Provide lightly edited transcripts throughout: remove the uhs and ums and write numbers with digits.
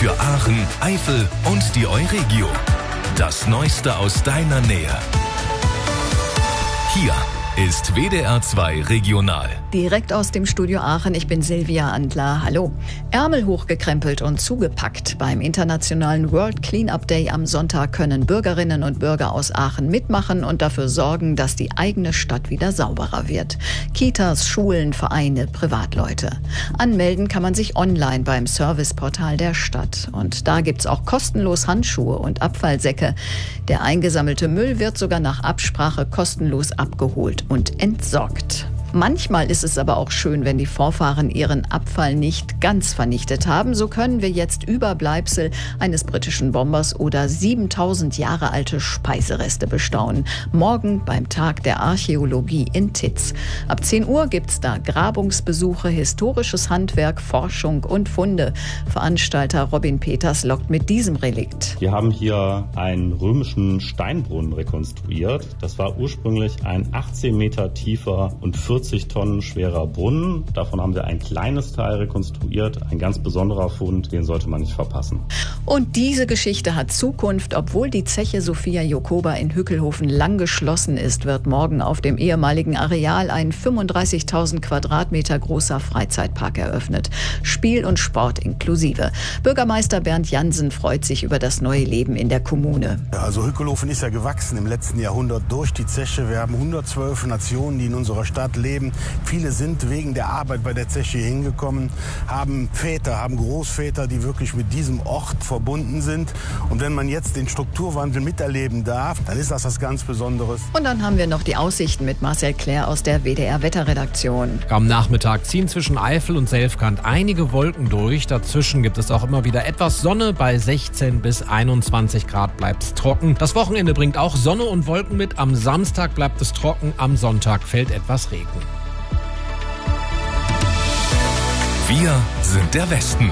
Für Aachen, Eifel und die Euregio. Das Neueste aus deiner Nähe. Hier ist WDR 2 Regional. Direkt aus dem Studio Aachen, ich bin Silvia Andler. Hallo. Ärmel hochgekrempelt und zugepackt. Beim internationalen World Cleanup Day am Sonntag können Bürgerinnen und Bürger aus Aachen mitmachen und dafür sorgen, dass die eigene Stadt wieder sauberer wird. Kitas, Schulen, Vereine, Privatleute. Anmelden kann man sich online beim Serviceportal der Stadt. Und da gibt's auch kostenlos Handschuhe und Abfallsäcke. Der eingesammelte Müll wird sogar nach Absprache kostenlos abgeholt und entsorgt. Manchmal ist es aber auch schön, wenn die Vorfahren ihren Abfall nicht ganz vernichtet haben. So können wir jetzt Überbleibsel eines britischen Bombers oder 7000 Jahre alte Speisereste bestaunen. Morgen beim Tag der Archäologie in Titz. Ab 10 Uhr gibt's da Grabungsbesuche, historisches Handwerk, Forschung und Funde. Veranstalter Robin Peters lockt mit diesem Relikt. Wir haben hier einen römischen Steinbrunnen rekonstruiert. Das war ursprünglich ein 18 Meter tiefer und 40 Tonnen schwerer Brunnen. Davon haben wir ein kleines Teil rekonstruiert. Ein ganz besonderer Fund, den sollte man nicht verpassen. Und diese Geschichte hat Zukunft. Obwohl die Zeche Sophia Jacoba in Hückelhofen lang geschlossen ist, wird morgen auf dem ehemaligen Areal ein 35.000 Quadratmeter großer Freizeitpark eröffnet. Spiel und Sport inklusive. Bürgermeister Bernd Jansen freut sich über das neue Leben in der Kommune. Also Hückelhofen ist ja gewachsen im letzten Jahrhundert durch die Zeche. Wir haben 112 Nationen, die in unserer Stadt leben. Viele sind wegen der Arbeit bei der Zeche hingekommen, haben Väter, haben Großväter, die wirklich mit diesem Ort verbunden sind. Und wenn man jetzt den Strukturwandel miterleben darf, dann ist das was ganz Besonderes. Und dann haben wir noch die Aussichten mit Marcel Claire aus der WDR-Wetterredaktion. Am Nachmittag ziehen zwischen Eifel und Selfkant einige Wolken durch. Dazwischen gibt es auch immer wieder etwas Sonne. Bei 16 bis 21 Grad bleibt es trocken. Das Wochenende bringt auch Sonne und Wolken mit. Am Samstag bleibt es trocken, am Sonntag fällt etwas Regen. Wir sind der Westen.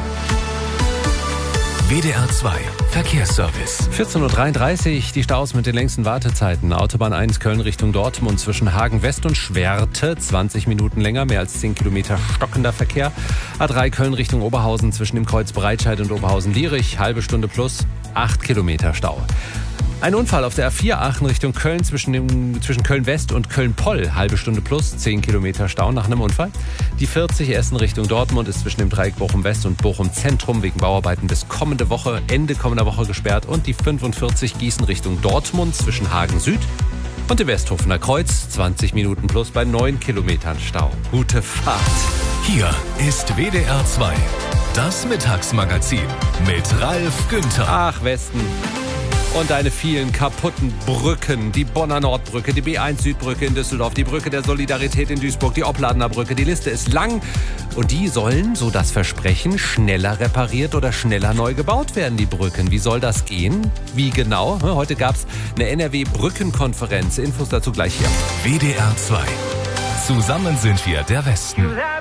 WDR 2 Verkehrsservice. 14.33 Uhr, die Staus mit den längsten Wartezeiten. Autobahn 1 Köln Richtung Dortmund zwischen Hagen West und Schwerte. 20 Minuten länger, mehr als 10 Kilometer stockender Verkehr. A3 Köln Richtung Oberhausen zwischen dem Kreuz Breitscheid und Oberhausen-Lierich. Halbe Stunde plus, 8 Kilometer Stau. Ein Unfall auf der A4 Aachen Richtung Köln zwischen Köln-West und Köln-Poll. Halbe Stunde plus, 10 Kilometer Stau nach einem Unfall. Die 40 Essen Richtung Dortmund ist zwischen dem Dreieck Bochum-West und Bochum-Zentrum wegen Bauarbeiten bis Ende kommender Woche gesperrt. Und die 45 Gießen Richtung Dortmund zwischen Hagen-Süd und dem Westhofener Kreuz. 20 Minuten plus bei 9 Kilometern Stau. Gute Fahrt. Hier ist WDR 2, das Mittagsmagazin mit Ralf Günther. Ach, Westen. Und deine vielen kaputten Brücken, die Bonner Nordbrücke, die B1 Südbrücke in Düsseldorf, die Brücke der Solidarität in Duisburg, die Opladener Brücke, die Liste ist lang. Und die sollen, so das Versprechen, schneller repariert oder schneller neu gebaut werden, die Brücken. Wie soll das gehen? Wie genau? Heute gab es eine NRW-Brückenkonferenz. Infos dazu gleich hier. WDR 2. Zusammen sind wir der Westen.